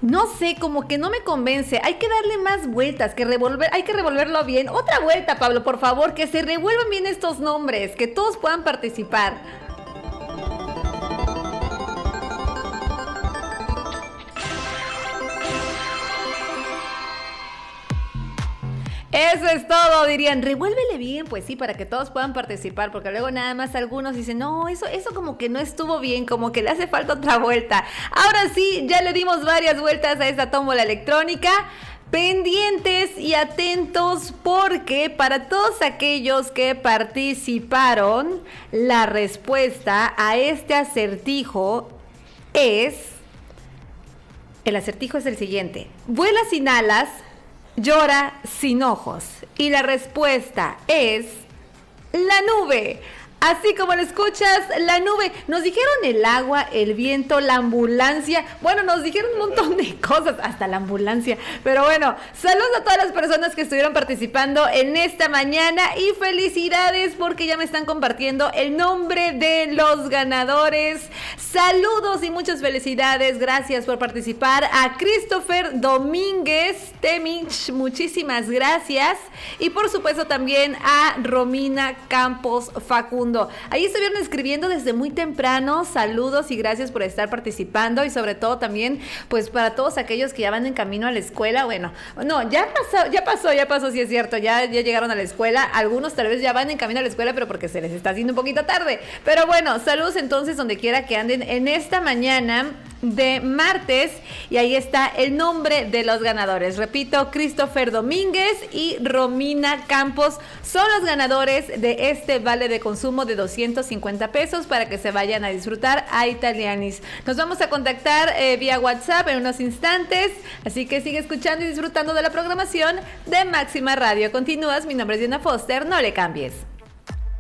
No sé, como que no me convence. Hay que darle más vueltas, hay que revolverlo bien. Otra vuelta, Pablo, por favor, que se revuelvan bien estos nombres, que todos puedan participar. Eso es todo, dirían, revuélvele bien, pues sí, para que todos puedan participar, porque luego nada más algunos dicen, no, eso como que no estuvo bien, como que le hace falta otra vuelta. Ahora sí, ya le dimos varias vueltas a esta tómbola electrónica. Pendientes y atentos porque para todos aquellos que participaron, la respuesta a este acertijo el acertijo es el siguiente: vuela sin alas, llora sin ojos. Y la respuesta es la nube. Así como lo escuchas, la nube. Nos dijeron el agua, el viento, la ambulancia. Bueno, nos dijeron un montón de cosas, hasta la ambulancia. Pero bueno, saludos a todas las personas que estuvieron participando en esta mañana y felicidades porque ya me están compartiendo el nombre de los ganadores. Saludos y muchas felicidades. Gracias por participar. A Christopher Domínguez Temich, muchísimas gracias. Y por supuesto también a Romina Campos Facundo. Ahí estuvieron escribiendo desde muy temprano. Saludos y gracias por estar participando y sobre todo también pues para todos aquellos que ya van en camino a la escuela. Bueno, no, ya pasó, sí es cierto, ya llegaron a la escuela. Algunos tal vez ya van en camino a la escuela, pero porque se les está haciendo un poquito tarde. Pero bueno, saludos entonces donde quiera que anden en esta mañana de martes, y ahí está el nombre de los ganadores. Repito, Christopher Domínguez y Romina Campos son los ganadores de este vale de consumo de 250 pesos para que se vayan a disfrutar a Italianis. Nos vamos a contactar vía WhatsApp en unos instantes, así que sigue escuchando y disfrutando de la programación de Máxima Radio. Continúas, mi nombre es Diana Foster, no le cambies.